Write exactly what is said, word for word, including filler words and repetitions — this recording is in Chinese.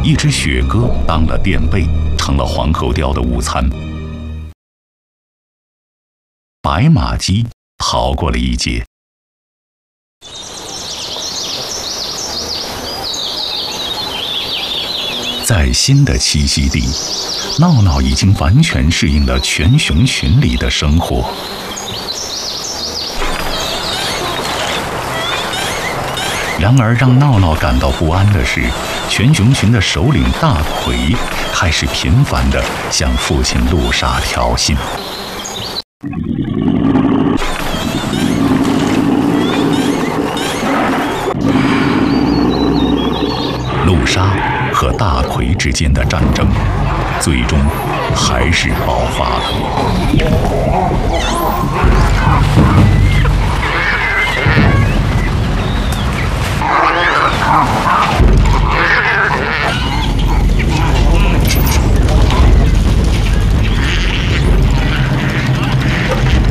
一只雪鸽当了垫背，成了皇后雕的午餐。白马鸡逃过了一劫。在新的栖息地，闹闹已经完全适应了全熊群里的生活。然而，让闹闹感到不安的是，全熊群的首领大奎开始频繁地向父亲陆沙挑衅。陆沙和大奎之间的战争，最终还是爆发了。